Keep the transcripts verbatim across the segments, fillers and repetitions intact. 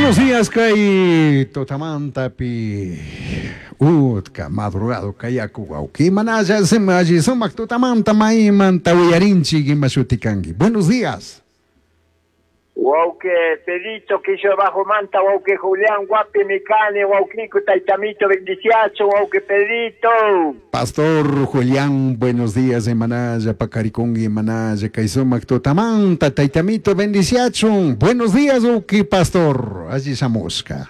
Buenos días, Kay Totamanta pi Utka, madrugado Kayaku Wauki, Manaya Semaji, Somak Totamanta Maiman, Tawiarinchi, Gimashutikangi. Buenos días. Wauke, Pedito, que yo bajo manta, Wauke Julián, Guapi, Micane, Wauquico, Taitamito, Bendiciacho, Wauke, Pedito. Pastor Julián, buenos días, Manaya, Pacaricongi, Manaya, Kaisomak Totamanta, Taitamito, Bendiciacho. Buenos días, Wauki, Pastor, allí Samosca.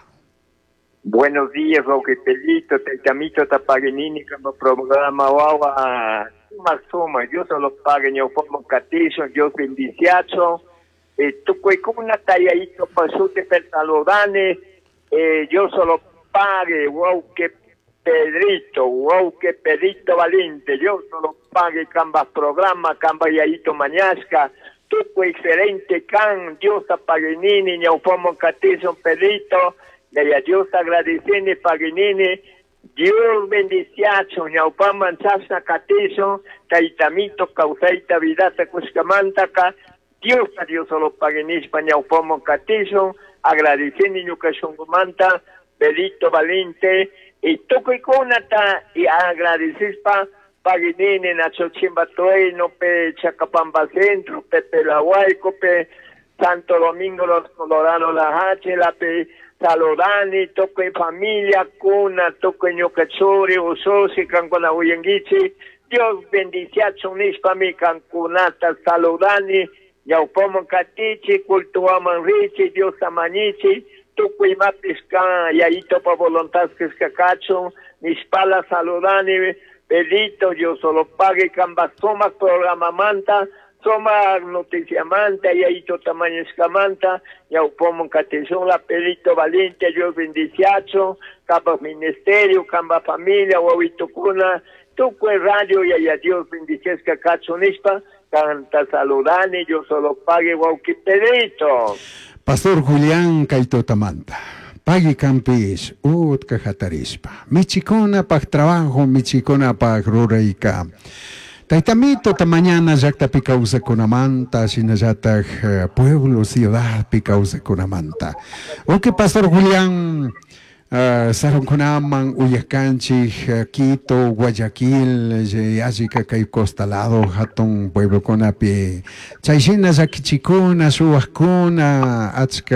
Buenos días, Wauke, Pedito, Taitamito, Tapaginini, como programa, Wawa, Suma, Suma, yo solo pague, yo formo catillo, Dios Bendiciacho. Eh, tu cuecuna talladito pasute pertalodane, eh, yo solo pague, wow, que Pedrito, wow, que Pedrito valiente, yo solo pague cambas programa, camba yayito mañasca, tu excelente can, Dios apaguinini, ñaupomo catizon Pedrito, de ya Dios agradecini paguinini, Dios bendiciacho, ñaupaman chasna catizon, taitamito causaita vidata cuscamantaka, Dios a Dios solo paguen España upomo catillo, agradeciendo Yucashungumanta, Belito Valente, y toco y conata, y agradecer pa, paguenene, Nacho Chimbatoeno, pe Chacapamba Centro, pe Pelahuayco, pe Santo Domingo, los Colorados, la H, la pe Salodani, toco en familia, cuna, toco en Yocachori, Usosi, Cancona Huyenguichi, Dios bendiciacho, Nispa mi Cancunata, Salodani, Yaupomo Catichi, Cultuaman Richi, Dios Amanichi, Tucuima Pisca, Yaito pa voluntad que es cacacho, Nispala Saludani, Pedito, yo solo pague Camba Soma programa manta, Soma noticia manta, Yaito tamaño escamanta, Yaupomo Catizón, la Pedito Valiente, Dios bendiciacho, Camba Ministerio, Camba Familia, Huavito Cuna, Tucue Radio, y a Dios bendices cacacho Nispa, Canta saludane, yo solo pague Wauki Pedrito. Pastor Julián Kaitotamanta, pague campis, ut cajatarispa. Mi chicona pa trabajo, mi chicona pa ruraika. Taitamito ta mañana yakta picausa con amanta, sinayatag pueblo, ciudad picausa con amanta. Ok, Pastor Julián. Uh, Saron Kunaman, Uyacanchi, uh, Quito, Guayaquil, Yazica, Cay Costalado, Hatton, Pueblo Conapi, Chaishina, Zakichikuna, Suakuna,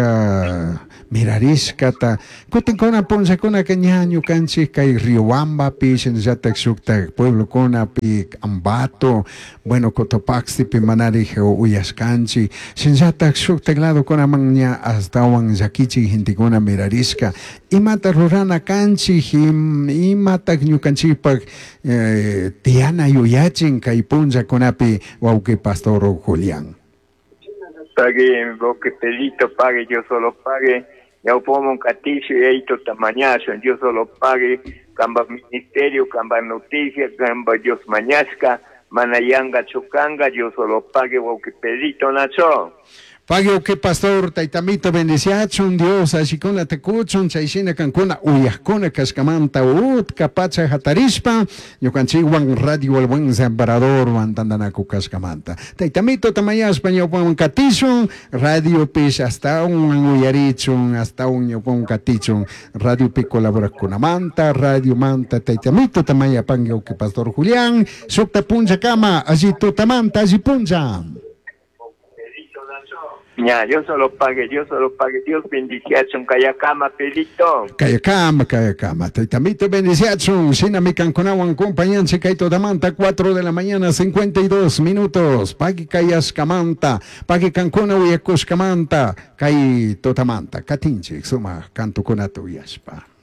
Atska, Mirariscata, Cotencona, Ponsacona, Cañaño, Canchi, Cay Riobamba, Pisen, Zataxucta, Pueblo Conapi, Ambato, bueno, Cotopaxi, Pimanari, Uyascanchi, Sinzataxucta, Glado Conamania, hasta Wan Zakichi, Hintigona, Mirarisca, y mata rurana canchi y mata ñucanchipak eh, tiana yuyachin kaipunza conapi wauke Pastor Julián. Pague, que Pedrito pague, yo solo pague, ya pongo un catillo y ahí tamañazo, yo solo pague, camba ministerio, camba noticias, camba Dios mañasca, manayanga chocanga, yo solo pague, wauke Pedrito nacho. Pague o que Pastor Taitamito bendiciachun Dios ashikuna tecuchun chaishina cancuna uyascuna cascamanta ut capacha jatarispa yocanchiguan radio el buen sembrador mandandanacu cascamanta Taitamito tamayaspa ñopon catichun radio pis hasta un uyarichun hasta un ñopon catichun radio pi colabora con amanta radio manta Taitamito tamaya pangue o que Pastor Julián sukta punja cama allí totamanta allí punja. Ya, yo solo pague, yo solo pague, Dios bendiciachun, Kayakama, Pedrito. Kayakama, Kayakama, Taitamito bendiciachun, Sinami Canconawan, compañanse Kaito Damanta, cuatro de la mañana, cincuenta y dos minutos, Pagi Kayascamanta, Pagi Cancona, Uyacuscamanta, Kay Totamanta, Katinchi, Suma, Canto Conato Yaspa.